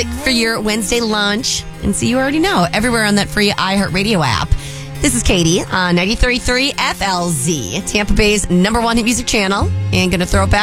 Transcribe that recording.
music for your Wednesday lunch. And so you already know, everywhere on that free iHeartRadio app. This is Katie on 93.3 FLZ, Tampa Bay's #1 hit music channel. And going to throw it back